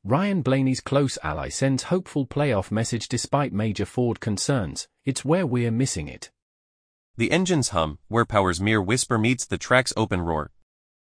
Ryan Blaney's close ally sends hopeful playoff message despite major Ford concerns. It's where we're missing it. The engines hum, where power's mere whisper meets the track's open roar.